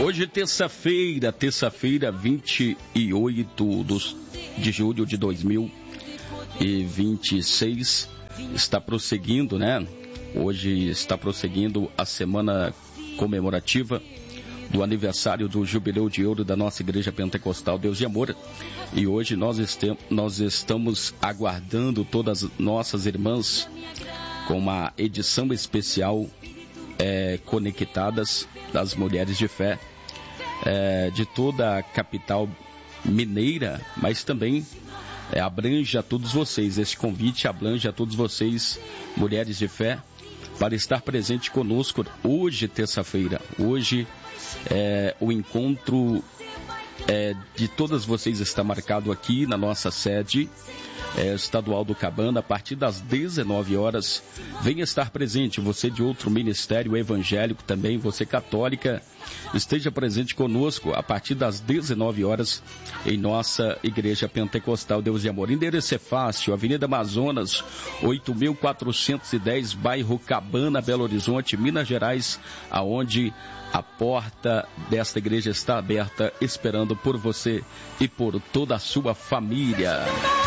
Hoje terça-feira, 28 de julho de 2026, está prosseguindo, né? Hoje está prosseguindo a semana comemorativa do aniversário do Jubileu de Ouro da nossa Igreja Pentecostal Deus de Amor. E hoje nós estamos aguardando todas nossas irmãs com uma edição especial conectadas das Mulheres de Fé de toda a capital mineira, mas também abrange a todos vocês. Este convite abrange a todos vocês, Mulheres de Fé, para estar presente conosco hoje, terça-feira. Hoje o encontro de todas vocês está marcado aqui na nossa sede estadual do Cabana, a partir das 19 horas. Venha estar presente, você de outro ministério evangélico também, você católica, esteja presente conosco a partir das 19 horas em nossa Igreja Pentecostal Deus de Amor. Endereço é fácil, Avenida Amazonas, 8.410, bairro Cabana, Belo Horizonte, Minas Gerais, aonde a porta desta igreja está aberta, esperando por você e por toda a sua família.